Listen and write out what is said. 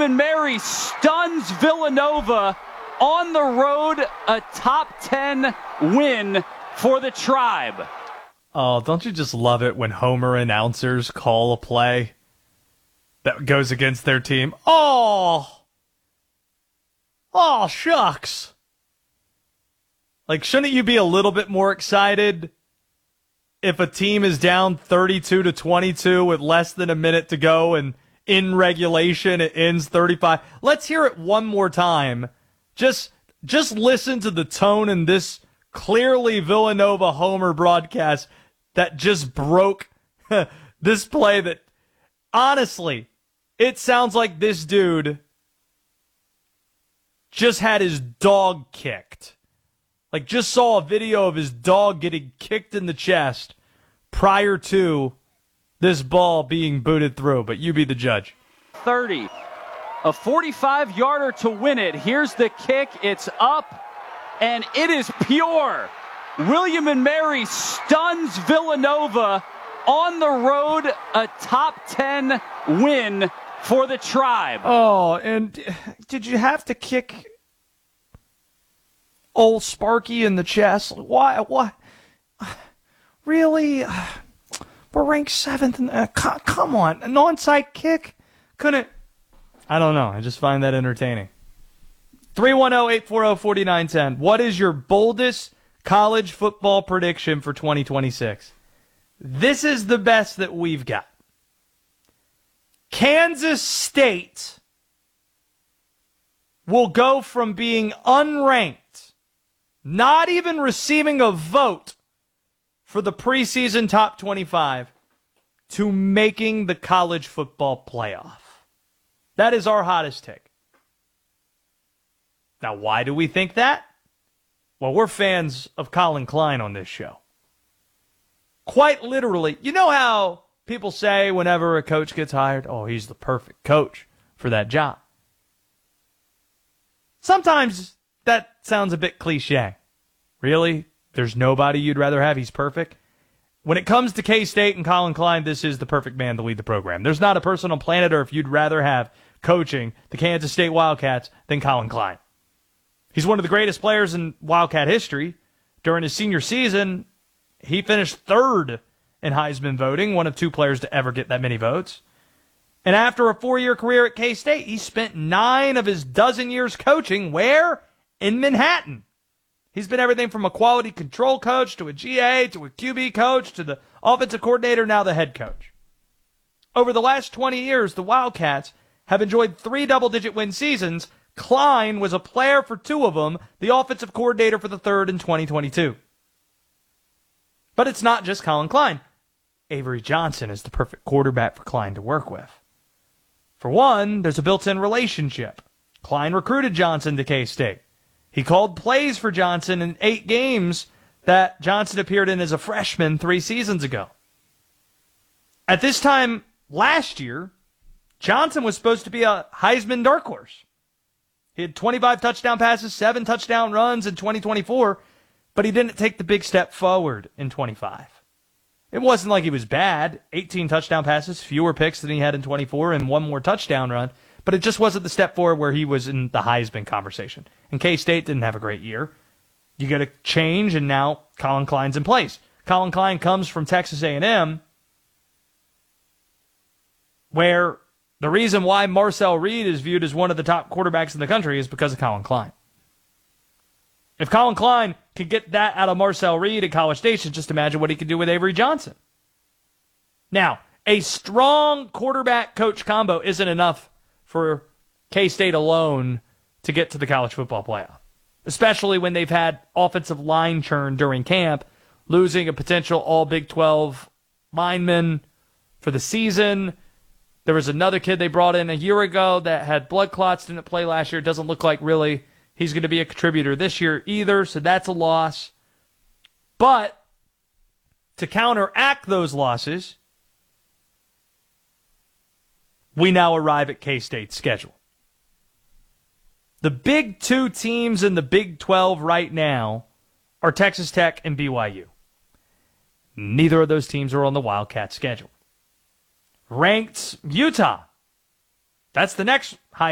William & Mary stuns Villanova on the road, a top 10 win for the Tribe. Oh, don't you just love it when Homer announcers call a play that goes against their team? Oh, shucks. Like, shouldn't you be a little bit more excited if a team is down 32-22 with less than a minute to go and in regulation it ends 35? Let's hear it one more time. Just listen to the tone in this clearly Villanova Homer broadcast that just broke this play that, honestly, it sounds like this dude just had his dog kicked. Like, just saw a video of his dog getting kicked in the chest prior to this ball being booted through. But you be the judge. 30. A 45-yarder to win it. Here's the kick. It's up, and it is pure. William & Mary stuns Villanova on the road, a top 10 win for the Tribe. Oh, and did you have to kick old Sparky in the chest? Why? Really? We're ranked 7th. Come on. An onside kick? Couldn't. I don't know. I just find that entertaining. 310-840-4910. What is your boldest college football prediction for 2026? This is the best that we've got. Kansas State will go from being unranked, not even receiving a vote for the preseason top 25, to making the college football playoff. That is our hottest take. Now, why do we think that? Well, we're fans of Colin Klein on this show. Quite literally, you know how people say whenever a coach gets hired, oh, he's the perfect coach for that job. Sometimes that sounds a bit cliche. Really? There's nobody you'd rather have? He's perfect? When it comes to K-State and Colin Klein, this is the perfect man to lead the program. There's not a person on planet Earth you'd rather have coaching the Kansas State Wildcats than Colin Klein. He's one of the greatest players in Wildcat history. During his senior season, he finished third in Heisman voting, one of two players to ever get that many votes. And after a 4-year career at K-State, he spent 9 of his dozen years coaching where? In Manhattan. He's been everything from a quality control coach to a GA to a QB coach to the offensive coordinator, now the head coach. Over the last 20 years, the Wildcats have enjoyed 3 double-digit win seasons. Klein was a player for 2 of them, the offensive coordinator for the 3rd in 2022. But it's not just Colin Klein. Avery Johnson is the perfect quarterback for Klein to work with. For one, there's a built-in relationship. Klein recruited Johnson to K-State. He called plays for Johnson in 8 games that Johnson appeared in as a freshman 3 seasons ago. At this time last year, Johnson was supposed to be a Heisman dark horse. He had 25 touchdown passes, 7 touchdown runs in 2024, but he didn't take the big step forward in 25. It wasn't like he was bad. 18 touchdown passes, fewer picks than he had in 24, and 1 more touchdown run. But it just wasn't the step forward where he was in the Heisman conversation. And K-State didn't have a great year. You get a change, and now Colin Klein's in place. Colin Klein comes from Texas A&M, where the reason why Marcel Reed is viewed as one of the top quarterbacks in the country is because of Colin Klein. If Colin Klein could get that out of Marcel Reed at College Station, just imagine what he could do with Avery Johnson. Now, a strong quarterback-coach combo isn't enough for K-State alone to get to the college football playoff, especially when they've had offensive line churn during camp, losing a potential all-Big 12 lineman for the season. There was another kid they brought in a year ago that had blood clots, didn't play last year. Doesn't look like really he's going to be a contributor this year either, so that's a loss. But to counteract those losses, we now arrive at K-State's schedule. The big 2 teams in the Big 12 right now are Texas Tech and BYU. Neither of those teams are on the Wildcat schedule. Ranked Utah. That's the next